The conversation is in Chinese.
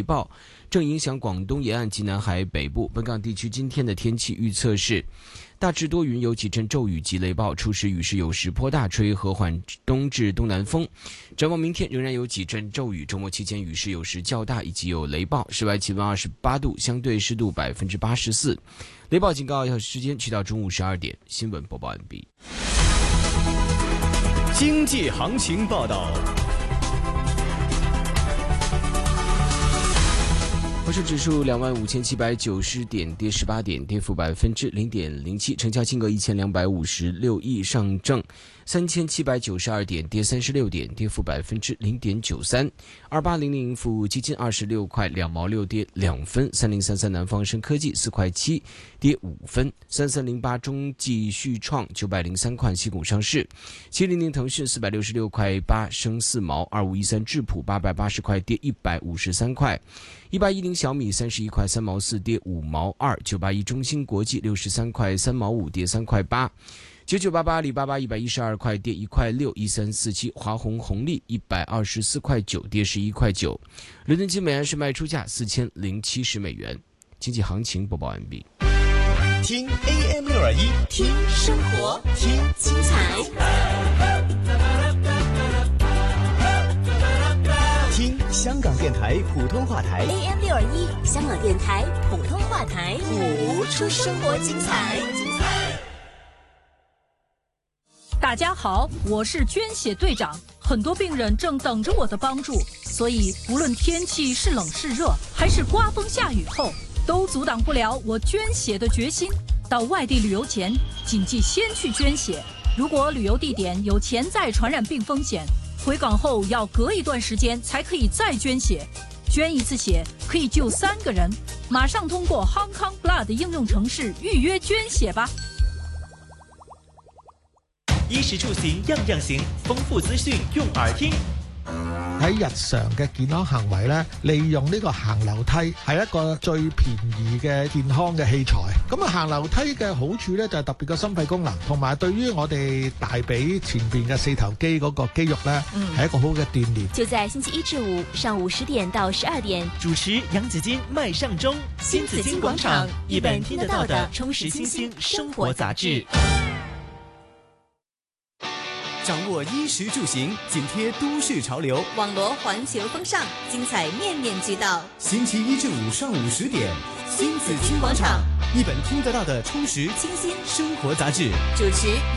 暴，正影响广东沿岸及南海北部。本港地区今天的天气预测是大致多云，有几阵骤雨及雷暴，初时雨势有时颇大，吹和缓东至东南风。展望明天仍然有几阵骤雨，周末期间雨势有时较大，以及有雷暴。室外气温28度，相对湿度84%。雷暴警告有效时间去到中午12点。新闻播报完毕。 经济行情报道。 沪深指数25790点，跌18点，跌幅0.07%，成交金额1256亿，上证3792点，跌36点，跌幅0.93%。2800富基金26块2毛6，跌2分。3033南方生科技4块7，跌5分。3308中继续创903块新股上市。700腾讯466块8，升4毛。2513智普880块，跌153块。1810小米31块3毛4，跌5毛2。981中芯国际63块3毛5，跌3块8。9988阿里巴巴112块，跌1块6。1347华虹红利124块9，跌11块9。伦敦金每安士卖出价4070美元。经济行情播报完毕。 听 AM621， 听生活，听精彩， 听香港电台普通话台 AM621，香港电台普通话台，谱出生活精彩。 大家好，我是捐血队长，很多病人正等着我的帮助，所以无论天气是冷是热，还是刮风下雨后，都阻挡不了我捐血的决心。到外地旅游前，谨记先去捐血。如果旅游地点有潜在传染病风险，回港后要隔一段时间才可以再捐血。捐一次血可以救3个人，马上通过 Hong Kong Blood 应用程式预约捐血吧。 衣食住行樣樣行，豐富資訊用耳聽。 喺日常嘅健康行為咧，利用呢個行樓梯係一個最便宜嘅健康嘅器材。咁啊，行樓梯嘅好處咧就係特別嘅心肺功能，同埋對於我哋大髀前邊嘅4頭肌嗰個肌肉咧，係一個好嘅鍛鍊。 就在星期1至5上午10點到12點， 主持楊子矜、麥尚中，新紫荊廣場一本聽得到的充實新興生活雜誌。 掌握衣食住行，緊貼都市潮流， 網羅環球風尚，精彩面面俱到。 星期1至5上午10點，新紫荊廣場一本聽得到的充實清新生活雜誌， 主持